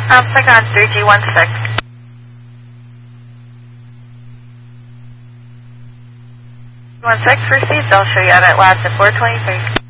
Second on 3G16. 16 received. I'll show you out at last at 423.